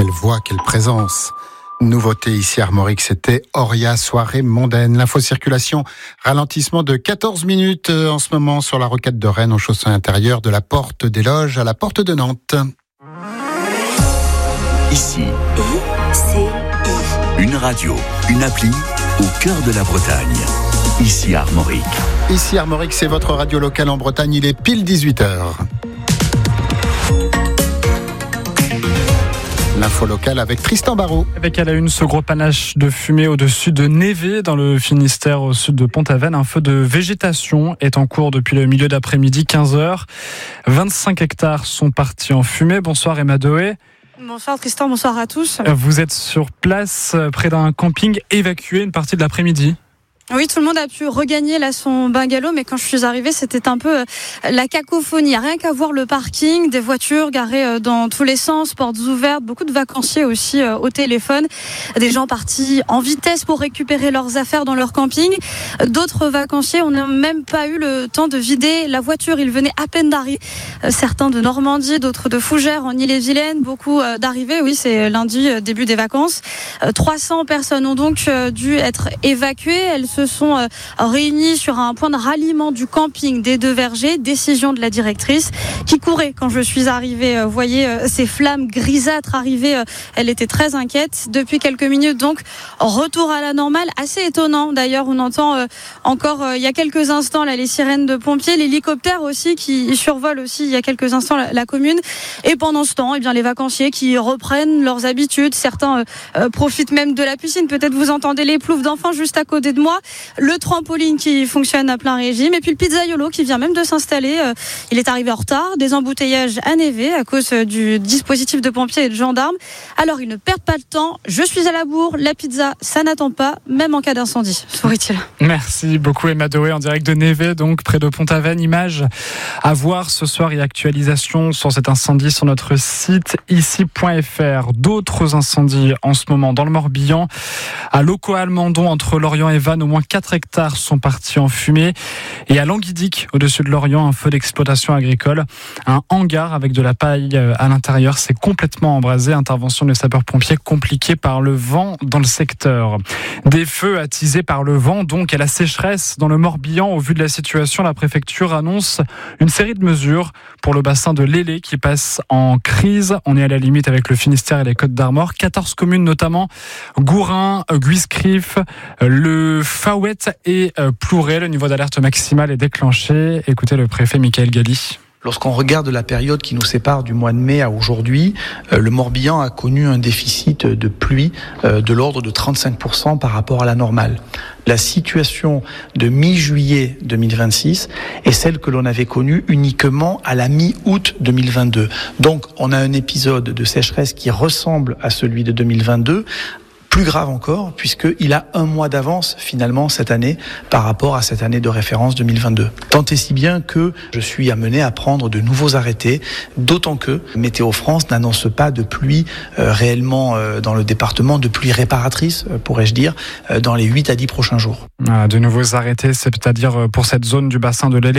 Quelle voix, quelle présence. Nouveauté ici à Armorique, c'était Oria, soirée mondaine. L'info-circulation, ralentissement de 14 minutes en ce moment sur la rocade de Rennes, au chaussée intérieur de la porte des Loges à la porte de Nantes. Ici, une radio, une appli au cœur de la Bretagne. Ici à Armorique. Ici Armorique, c'est votre radio locale en Bretagne, il est pile 18h. L'info locale avec Tristan Barraud. Avec à la une ce gros panache de fumée au-dessus de Névé, dans le Finistère, au sud de Pont-Aven. Un feu de végétation est en cours depuis le milieu d'après-midi, 15h. 25 hectares sont partis en fumée. Bonsoir Emma Doé. Bonsoir Tristan, bonsoir à tous. Vous êtes sur place, près d'un camping, évacué une partie de l'après-midi. Oui, tout le monde a pu regagner là son bungalow, mais quand je suis arrivée, c'était un peu la cacophonie. Rien qu'à voir le parking, des voitures garées dans tous les sens, portes ouvertes, beaucoup de vacanciers aussi au téléphone, des gens partis en vitesse pour récupérer leurs affaires dans leur camping. D'autres vacanciers, on n'a même pas eu le temps de vider la voiture, ils venaient à peine d'arriver. Certains de Normandie, d'autres de Fougères en Ille-et-Vilaine, beaucoup d'arrivées. Oui, c'est lundi, début des vacances. 300 personnes ont donc dû être évacuées. Elles se sont réunis sur un point de ralliement du camping des Deux Vergers. Décision de la directrice qui courait quand je suis arrivée. Vous voyez ces flammes grisâtres arriver. Elle était très inquiète. Depuis quelques minutes, donc, retour à la normale. Assez étonnant d'ailleurs. On entend encore il y a quelques instants là, les sirènes de pompiers, l'hélicoptère aussi qui survole aussi il y a quelques instants la commune. Et pendant ce temps, eh bien, les vacanciers qui reprennent leurs habitudes. Certains profitent même de la piscine. Peut-être vous entendez les ploufs d'enfants juste à côté de moi. Le trampoline qui fonctionne à plein régime et puis le pizzaiolo qui vient même de s'installer. Il est arrivé en retard, des embouteillages à Névé à cause du dispositif de pompiers et de gendarmes. Alors ils ne perdent pas le temps, je suis à la bourre, la pizza ça n'attend pas, même en cas d'incendie, sourit-il. Merci beaucoup Emma Doé en direct de Névé, donc près de Pont-Aven. Image à voir ce soir et actualisation sur cet incendie sur notre site ici.fr. D'autres incendies en ce moment dans le Morbihan, à Loco-Almendon entre Lorient et Vannes, au moins 4 hectares sont partis en fumée. Et à Languidic, au-dessus de Lorient, un feu d'exploitation agricole. Un hangar avec de la paille à l'intérieur s'est complètement embrasé. Intervention des sapeurs-pompiers compliquée par le vent dans le secteur. Des feux attisés par le vent, donc, et la sécheresse dans le Morbihan. Au vu de la situation, la préfecture annonce une série de mesures pour le bassin de l'Élé qui passe en crise. On est à la limite avec le Finistère et les Côtes-d'Armor. 14 communes notamment, Gourin, Guiscrif, le Faouet et Plouray. Le niveau d'alerte maximale est déclenché. Écoutez le préfet Michael Galli. Lorsqu'on regarde la période qui nous sépare du mois de mai à aujourd'hui, le Morbihan a connu un déficit de pluie de l'ordre de 35% par rapport à la normale. La situation de mi-juillet 2026 est celle que l'on avait connue uniquement à la mi-août 2022. Donc on a un épisode de sécheresse qui ressemble à celui de 2022, plus grave encore, puisqu'il a un mois d'avance, finalement, cette année, par rapport à cette année de référence 2022. Tant et si bien que je suis amené à prendre de nouveaux arrêtés, d'autant que Météo France n'annonce pas de pluie réellement dans le département, de pluie réparatrice, pourrais-je dire, dans les 8 à 10 prochains jours. De nouveaux arrêtés, c'est-à-dire pour cette zone du bassin de l'Élé.